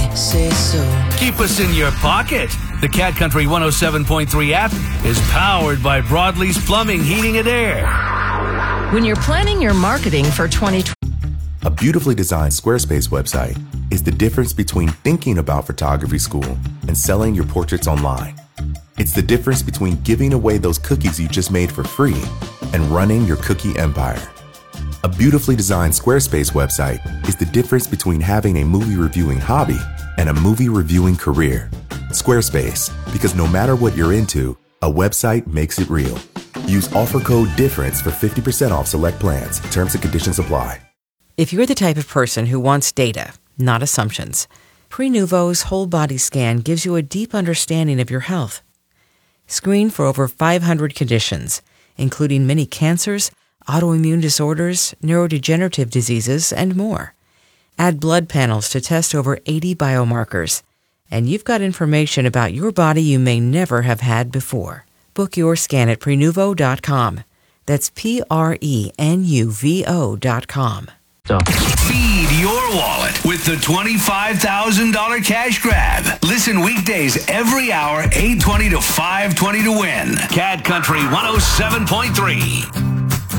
say so. Keep us in your pocket. The Cat Country 107.3 app is powered by Broadleaf's Plumbing, Heating, and Air. When you're planning your marketing for 2020, a beautifully designed Squarespace website is the difference between thinking about photography school and selling your portraits online. It's the difference between giving away those cookies you just made for free and running your cookie empire. A beautifully designed Squarespace website is the difference between having a movie reviewing hobby and a movie reviewing career. Squarespace, because no matter what you're into, a website makes it real. Use offer code DIFFERENCE for 50% off select plans. Terms and conditions apply. If you're the type of person who wants data, not assumptions, Prenuvo's whole body scan gives you a deep understanding of your health. Screen for over 500 conditions, including many cancers, autoimmune disorders, neurodegenerative diseases, and more. Add blood panels to test over 80 biomarkers, and you've got information about your body you may never have had before. Book your scan at Prenuvo.com. That's Prenuvo.com. Feed your wallet with the $25,000 cash grab. Listen weekdays every hour, 8:20 to 5:20 to win. Cat Country 107.3.